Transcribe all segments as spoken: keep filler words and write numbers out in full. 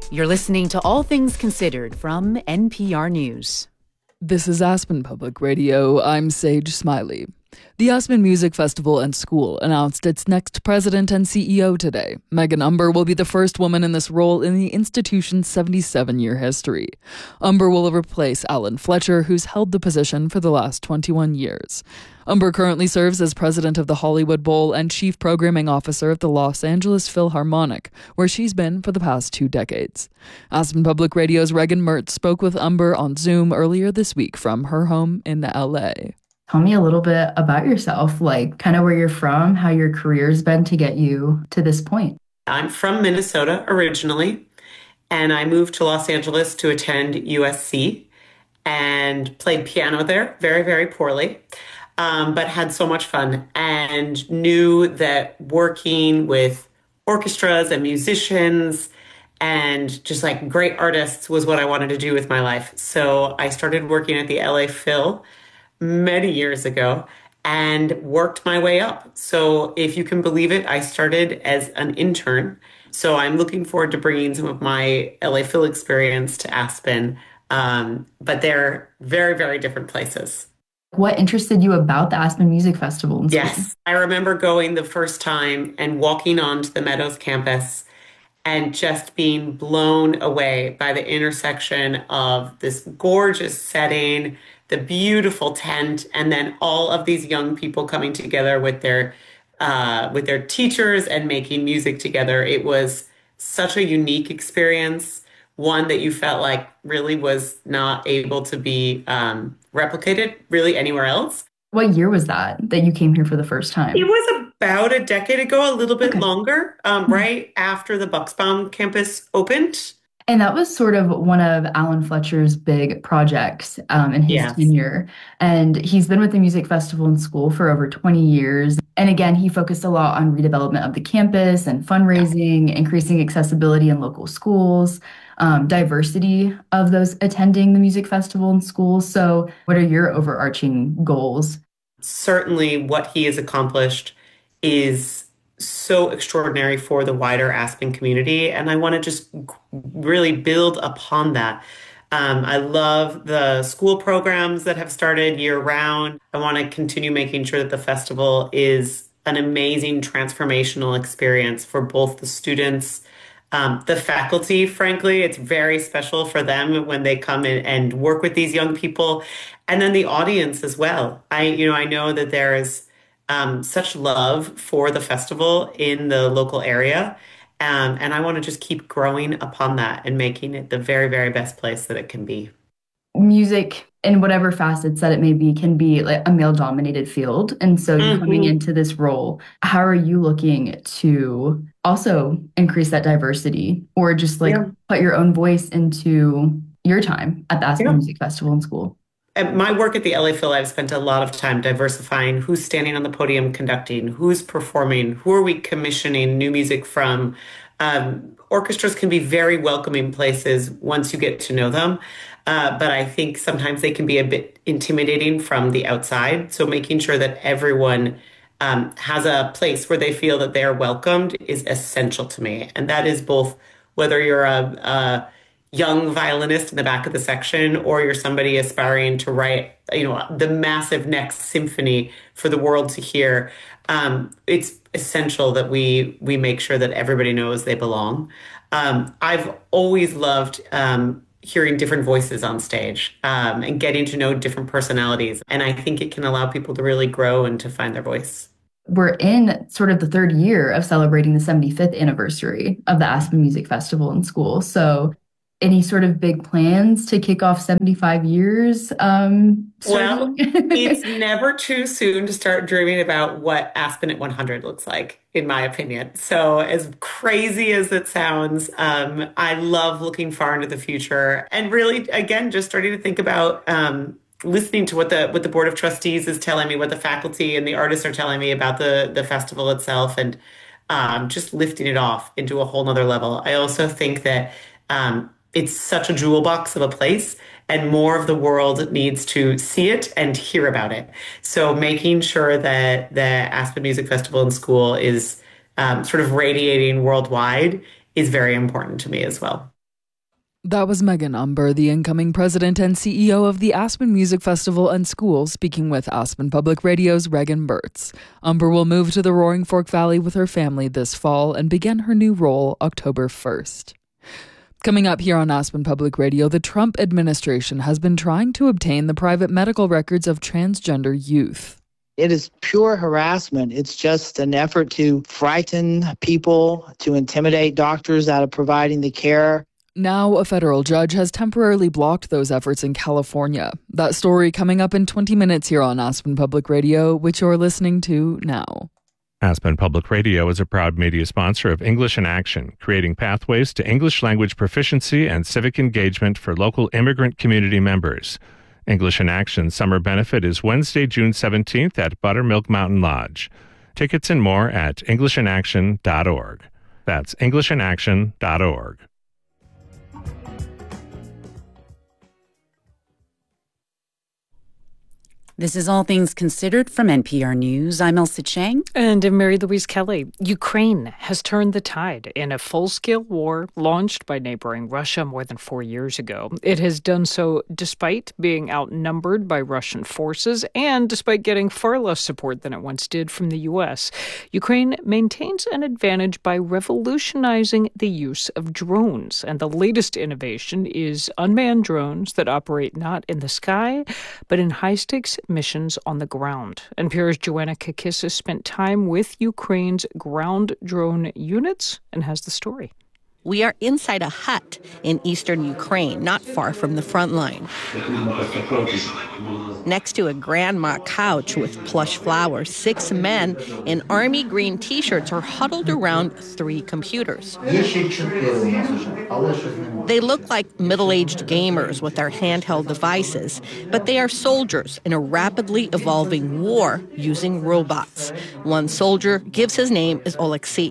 You're listening to All Things Considered from N P R News. This is Aspen Public Radio. I'm Sage Smiley. The Aspen Music Festival and School announced its next president and C E O today. Megan Umber will be the first woman in this role in the institution's seventy-seven-year history. Umber will replace Alan Fletcher, who's held the position for the last twenty-one years. Umber currently serves as president of the Hollywood Bowl and chief programming officer of the Los Angeles Philharmonic, where she's been for the past two decades. Aspen Public Radio's Regan Mertz spoke with Umber on Zoom earlier this week from her home in L A. Tell me a little bit about yourself, like kind of where you're from, how your career's been to get you to this point. I'm from Minnesota originally, and I moved to Los Angeles to attend U S C and played piano there very, very poorly, um, but had so much fun and knew that working with orchestras and musicians and just like great artists was what I wanted to do with my life. So I started working at the L A Phil many years ago and worked my way up. So if you can believe it, I started as an intern. So I'm looking forward to bringing some of my L A Phil experience to Aspen, um, but they're very, very different places. What interested you about the Aspen Music Festival? Yes, I remember going the first time and walking onto the Meadows campus and just being blown away by the intersection of this gorgeous setting, the beautiful tent, and then all of these young people coming together with their uh, with their teachers and making music together. It was such a unique experience, one that you felt like really was not able to be um, replicated really anywhere else. What year was that, that you came here for the first time? It was about a decade ago, a little bit Okay. longer, um, mm-hmm. right after the Bucksbaum campus opened. And that was sort of one of Alan Fletcher's big projects um, in his Yes. tenure. And he's been with the Music Festival and School for over twenty years. And again, he focused a lot on redevelopment of the campus and fundraising, increasing accessibility in local schools, um, diversity of those attending the Music Festival and School. So what are your overarching goals? Certainly what he has accomplished is so extraordinary for the wider Aspen community. And I want to just really build upon that. Um, I love the school programs that have started year round. I want to continue making sure that the festival is an amazing transformational experience for both the students, um, the faculty. Frankly, it's very special for them when they come in and work with these young people, and then the audience as well. I, you know, I know that there is Um, such love for the festival in the local area. Um, and I want to just keep growing upon that and making it the very, very best place that it can be. Music, in whatever facets that it may be, can be like a male-dominated field. And so Mm-hmm. coming into this role, how are you looking to also increase that diversity or just like Yeah. put your own voice into your time at the Aspen Yeah. Music Festival and School? At my work at the L A Phil, I've spent a lot of time diversifying who's standing on the podium conducting, who's performing, who are we commissioning new music from. Um, orchestras can be very welcoming places once you get to know them, uh, but I think sometimes they can be a bit intimidating from the outside. So making sure that everyone um, has a place where they feel that they are welcomed is essential to me. And that is both whether you're a, a young violinist in the back of the section, or you're somebody aspiring to write, you know, the massive next symphony for the world to hear. Um, it's essential that we we make sure that everybody knows they belong. Um, I've always loved um, hearing different voices on stage um, and getting to know different personalities. And I think it can allow people to really grow and to find their voice. We're in sort of the third year of celebrating the seventy-fifth anniversary of the Aspen Music Festival and School. So any sort of big plans to kick off seventy-five years? Um, well, it's never too soon to start dreaming about what Aspen at one hundred looks like, in my opinion. So as crazy as it sounds, um, I love looking far into the future and really, again, just starting to think about um, listening to what the what the Board of Trustees is telling me, what the faculty and the artists are telling me about the, the festival itself, and um, just lifting it off into a whole nother level. I also think that um, it's such a jewel box of a place, and more of the world needs to see it and hear about it. So making sure that the Aspen Music Festival and School is um, sort of radiating worldwide is very important to me as well. That was Megan Umber, the incoming president and C E O of the Aspen Music Festival and School, speaking with Aspen Public Radio's Regan Burtz. Umber will move to the Roaring Fork Valley with her family this fall and begin her new role October first. Coming up here on Aspen Public Radio, the Trump administration has been trying to obtain the private medical records of transgender youth. It is pure harassment. It's just an effort to frighten people, to intimidate doctors out of providing the care. Now, a federal judge has temporarily blocked those efforts in California. That story coming up in twenty minutes here on Aspen Public Radio, which you're listening to now. Aspen Public Radio is a proud media sponsor of English in Action, creating pathways to English language proficiency and civic engagement for local immigrant community members. English in Action summer benefit is Wednesday, June seventeenth at Buttermilk Mountain Lodge. Tickets and more at english in action dot org. That's english in action dot org. This is All Things Considered from N P R News. I'm Elsa Chang. And I'm Mary Louise Kelly. Ukraine has turned the tide in a full-scale war launched by neighboring Russia more than four years ago. It has done so despite being outnumbered by Russian forces and despite getting far less support than it once did from the U S. Ukraine maintains an advantage by revolutionizing the use of drones. And the latest innovation is unmanned drones that operate not in the sky, but in high-stakes missions on the ground. N P R's Joanna Kakissis spent time with Ukraine's ground drone units and has the story. We are inside a hut in eastern Ukraine, not far from the front line. Next to a grandma couch with plush flowers, six men in army green T-shirts are huddled around three computers. They look like middle-aged gamers with their handheld devices, but they are soldiers in a rapidly evolving war using robots. One soldier gives his name as Oleksiy.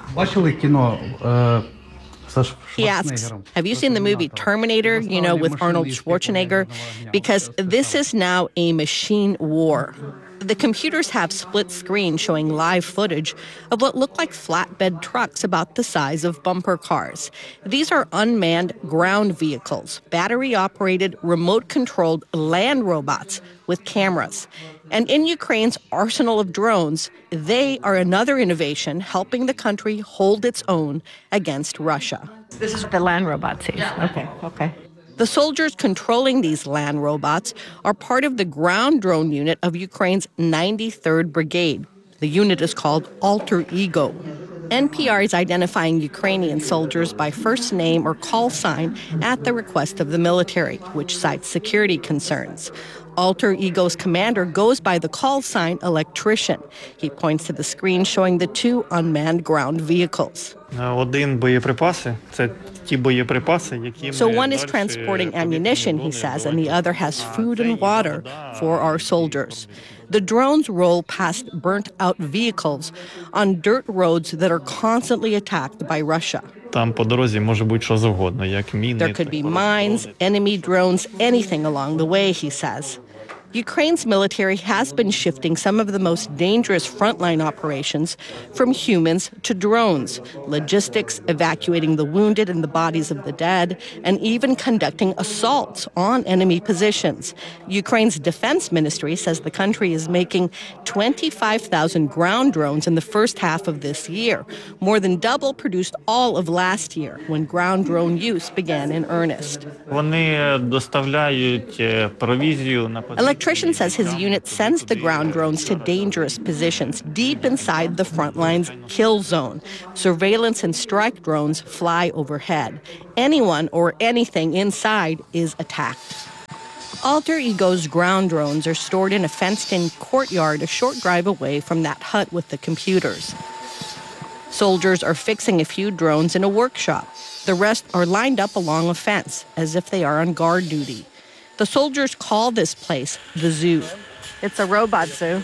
He asks, have you seen the movie Terminator, you know, with Arnold Schwarzenegger? Because this is now a machine war. The computers have split screens showing live footage of what look like flatbed trucks about the size of bumper cars. These are unmanned ground vehicles, battery-operated, remote-controlled land robots with cameras. And in Ukraine's arsenal of drones, they are another innovation helping the country hold its own against Russia. This is the land robots. Okay, okay. The soldiers controlling these land robots are part of the ground drone unit of Ukraine's ninety-third Brigade. The unit is called Alter Ego. N P R is identifying Ukrainian soldiers by first name or call sign at the request of the military, which cites security concerns. Alter Ego's commander goes by the call sign electrician. He points to the screen showing the two unmanned ground vehicles. So one is transporting ammunition, he says, and the other has food and water for our soldiers. The drones roll past burnt-out vehicles on dirt roads that are constantly attacked by Russia. There could be mines, enemy drones, anything along the way, he says. Ukraine's military has been shifting some of the most dangerous frontline operations from humans to drones, logistics, evacuating the wounded and the bodies of the dead, and even conducting assaults on enemy positions. Ukraine's defense ministry says the country is making twenty-five thousand ground drones in the first half of this year, more than double produced all of last year when ground drone use began in earnest. Electrician says his unit sends the ground drones to dangerous positions deep inside the front line's kill zone. Surveillance and strike drones fly overhead. Anyone or anything inside is attacked. Alter Ego's ground drones are stored in a fenced-in courtyard a short drive away from that hut with the computers. Soldiers are fixing a few drones in a workshop. The rest are lined up along a fence, as if they are on guard duty. The soldiers call this place the zoo. It's a robot zoo.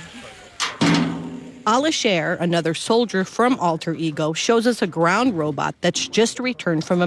Alisher, another soldier from Alter Ego, shows us a ground robot that's just returned from a